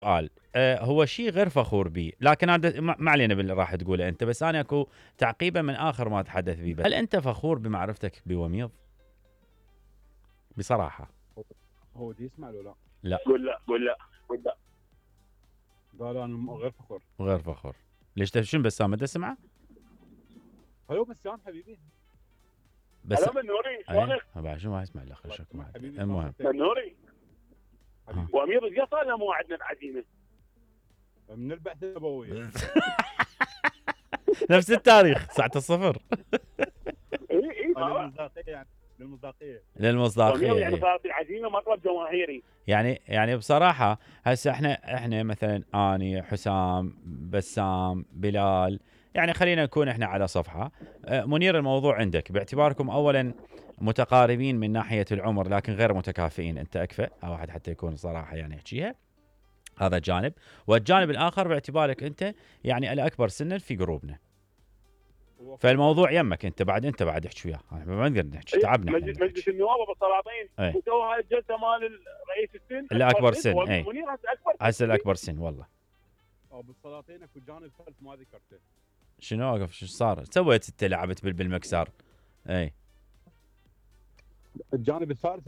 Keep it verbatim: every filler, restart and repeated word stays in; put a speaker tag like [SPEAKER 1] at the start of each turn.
[SPEAKER 1] سؤال آه هو شيء غير فخور به، لكن هذا ما ما علينا باللي راح تقوله انت، بس انا اكو تعقيبا من اخر ما تحدث به. هل انت فخور بمعرفتك بوميض؟ بصراحه.
[SPEAKER 2] هو هو دي يسمع له لا؟
[SPEAKER 1] لا.
[SPEAKER 3] قول لا قول لا قول لا.
[SPEAKER 2] لا لا، انا غير فخور.
[SPEAKER 1] غير فخور. ليش شنو بسام ما تسمعه؟
[SPEAKER 2] هلو بسام حبيبي.
[SPEAKER 1] بس
[SPEAKER 3] هلا من نوري
[SPEAKER 1] ايه
[SPEAKER 3] شلونك؟
[SPEAKER 1] بعد شو ما يسمع الاخ
[SPEAKER 2] الله
[SPEAKER 1] شكو
[SPEAKER 2] يسلمك حبيبي.
[SPEAKER 1] المهم
[SPEAKER 3] من نوري
[SPEAKER 2] حبيبي.
[SPEAKER 3] وامير ايش صار لنا مو عندنا بعزيمه؟
[SPEAKER 2] من البعثه النبويه.
[SPEAKER 1] نفس التاريخ ساعة الصفر.
[SPEAKER 3] اي اي
[SPEAKER 2] للمصداقيه يعني، للمصداقيه.
[SPEAKER 1] للمصداقية
[SPEAKER 3] وامير يعني
[SPEAKER 1] إيه.
[SPEAKER 3] صارت العزيمه مطلب جماهيري.
[SPEAKER 1] يعني يعني بصراحة هسه احنا احنا مثلا اني حسام بسام بلال، يعني خلينا نكون احنا على صفحة. آه، منير الموضوع عندك باعتباركم اولا متقاربين من ناحية العمر لكن غير متكافئين، انت اكفأ او واحد حتى يكون صراحة يعني يحكيها، هذا جانب. والجانب الاخر باعتبارك انت يعني الاكبر سنا في جروبنا، فالموضوع يمك انت بعد، انت بعد احكي وياه، ما نقدر نحكي تعبنا.
[SPEAKER 3] مجلس مجلس النواب ابو السلاطين
[SPEAKER 1] ايه.
[SPEAKER 3] وسوى هاي الجلسه مال رئيس السن
[SPEAKER 1] الاكبر سن اي
[SPEAKER 3] منير هسه اكبر
[SPEAKER 1] هسه الاكبر سن والله.
[SPEAKER 2] ابو السلاطين اكو جانب ثالث ما ذكرته.
[SPEAKER 1] شنو وقف شو صار؟ سويت انت لعبت بالمكسر اي
[SPEAKER 2] الجانب الثالث